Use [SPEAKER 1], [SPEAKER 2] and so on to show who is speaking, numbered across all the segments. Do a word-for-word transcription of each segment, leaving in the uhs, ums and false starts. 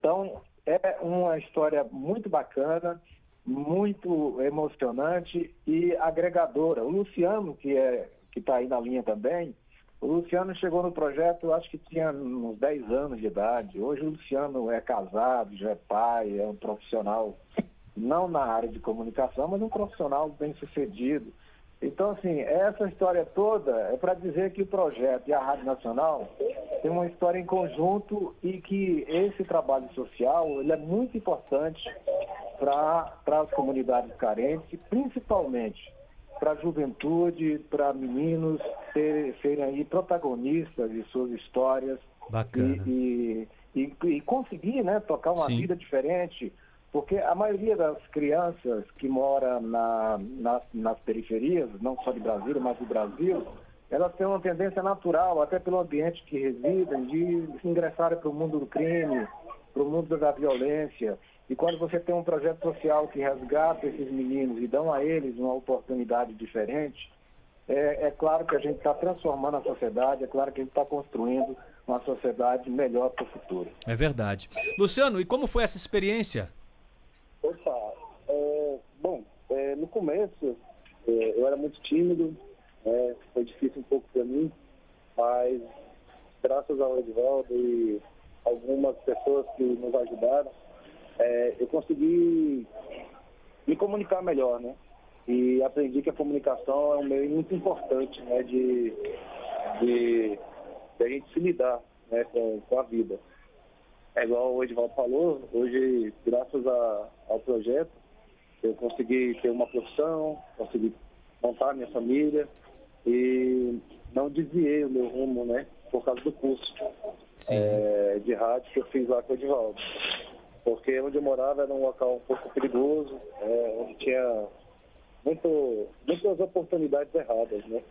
[SPEAKER 1] Então, é uma história muito bacana, muito emocionante e agregadora. O Luciano, que é, que está aí na linha também, o Luciano chegou no projeto, acho que tinha uns dez anos de idade. Hoje o Luciano é casado, já é pai, é um profissional, não na área de comunicação, mas um profissional bem-sucedido. Então, assim, essa história toda é para dizer que o projeto e a Rádio Nacional tem uma história em conjunto e que esse trabalho social ele é muito importante para as comunidades carentes, principalmente para a juventude, para meninos ser, serem aí protagonistas de suas histórias.
[SPEAKER 2] Bacana.
[SPEAKER 1] E, e, e, e conseguir, né, tocar uma
[SPEAKER 2] Sim.
[SPEAKER 1] vida diferente, porque a maioria das crianças que moram na, na, nas periferias, não só de Brasília, mas do Brasil, elas têm uma tendência natural, até pelo ambiente que residem, de ingressarem para o mundo do crime, para o mundo da violência. E quando você tem um projeto social que resgata esses meninos e dão a eles uma oportunidade diferente, é, é claro que a gente está transformando a sociedade, é claro que a gente está construindo uma sociedade melhor para o futuro.
[SPEAKER 2] É verdade. Luciano, e como foi essa experiência?
[SPEAKER 3] Opa, é, bom, é, no começo é, eu era muito tímido, é, foi difícil um pouco para mim, mas graças ao Edivaldo e algumas pessoas que nos ajudaram, É, eu consegui me comunicar melhor, né? E aprendi que a comunicação é um meio muito importante, né? De, de, de a gente se lidar, né? com, com a vida. É igual o Edivaldo falou, hoje, graças a, ao projeto, eu consegui ter uma profissão, consegui montar minha família e não desviei o meu rumo, né? Por causa do curso é, de rádio que eu fiz lá com o Edivaldo. Porque onde eu morava era um local um pouco perigoso, é, onde tinha muito, muitas oportunidades erradas, né?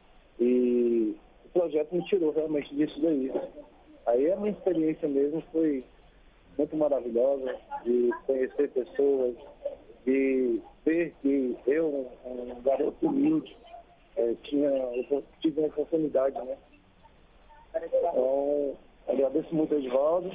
[SPEAKER 3] E o projeto me tirou realmente disso daí. Aí a minha experiência mesmo foi muito maravilhosa, de conhecer pessoas, de ver que eu, um garoto humilde, é, tinha, eu tive uma oportunidade, né? Então, agradeço muito ao Edivaldo,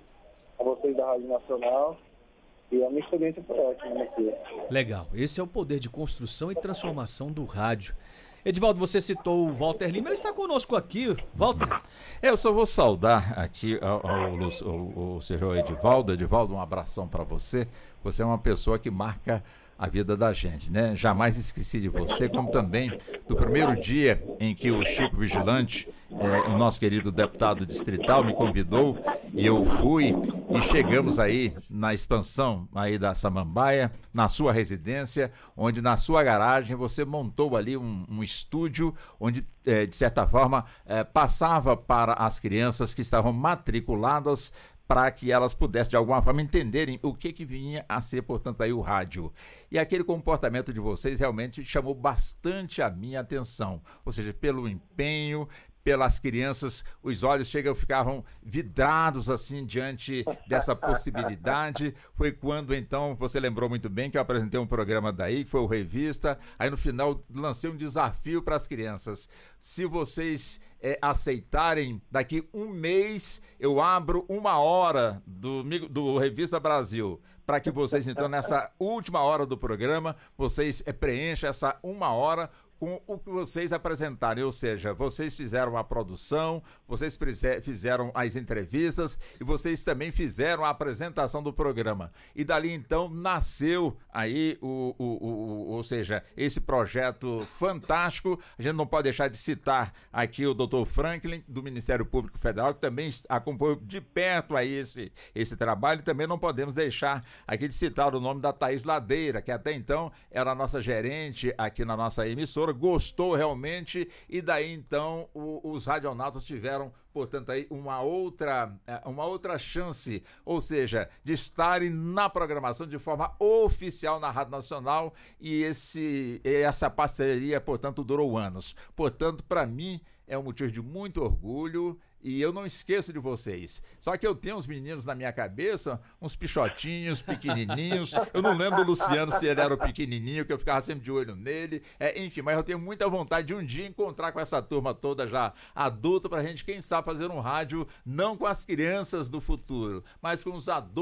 [SPEAKER 3] a vocês da Rádio Nacional, e a minha experiência foi ótima aqui.
[SPEAKER 2] Legal, esse é o poder de construção e transformação do rádio. Edivaldo, você citou o Walter Lima, ele está conosco aqui. Walter.
[SPEAKER 4] É, eu só vou saudar aqui ao, ao, ao, ao senhor Edivaldo. Edivaldo, um abração para você. Você é uma pessoa que marca a vida da gente, né? Jamais esqueci de você, como também do primeiro dia em que o Chico Vigilante, é, o nosso querido deputado distrital, me convidou e eu fui e chegamos aí na expansão aí da Samambaia, na sua residência, onde na sua garagem você montou ali um, um estúdio onde, é, de certa forma, é, passava para as crianças que estavam matriculadas para que elas pudessem, de alguma forma, entenderem o que, que vinha a ser, portanto, aí o rádio. E aquele comportamento de vocês realmente chamou bastante a minha atenção, ou seja, pelo empenho, pelas crianças, os olhos chegam, ficavam vidrados assim diante dessa possibilidade. Foi quando então, você lembrou muito bem que eu apresentei um programa daí, que foi o Revista, aí no final lancei um desafio para as crianças. Se vocês é, aceitarem, daqui um mês eu abro uma hora do, do Revista Brasil, para que vocês então nessa última hora do programa, vocês é, preencham essa uma hora com o que vocês apresentarem, ou seja, vocês fizeram a produção, vocês fizeram as entrevistas e vocês também fizeram a apresentação do programa. E dali então nasceu aí o, o, o, ou seja, esse projeto fantástico. A gente não pode deixar de citar aqui o doutor Franklin, do Ministério Público Federal, que também acompanhou de perto aí esse, esse trabalho, e também não podemos deixar aqui de citar o nome da Thaís Ladeira, que até então era a nossa gerente aqui na nossa emissora, gostou realmente, e daí então o, os radionautas tiveram, portanto, aí uma outra, uma outra chance, ou seja, de estarem na programação de forma oficial na Rádio Nacional, e esse, essa parceria, portanto, durou anos. Portanto, para mim, é um motivo de muito orgulho e eu não esqueço de vocês. Só que eu tenho uns meninos na minha cabeça, uns pichotinhos, pequenininhos. Eu não lembro do Luciano se ele era o pequenininho, que eu ficava sempre de olho nele. É, enfim, mas eu tenho muita vontade de um dia encontrar com essa turma toda já adulta pra gente, quem sabe, fazer um rádio não com as crianças do futuro, mas com os adultos.